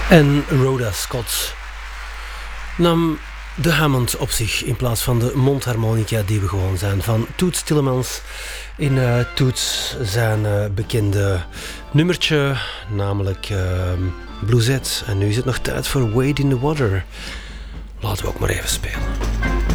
En Rhoda Scott nam de Hammond op zich in plaats van de mondharmonica die we gewoon zijn van Toots Thielemans in Toots zijn bekende nummertje, namelijk Bluesette. En nu is het nog tijd voor Wade in the Water. Laten we ook maar even spelen.